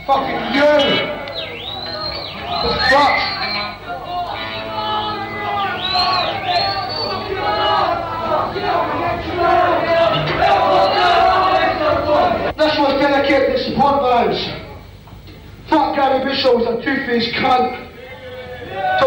Fucking you! The fuck? That's what's delicate, this Pontos. Fuck Gary Bishop was a two-faced cunt.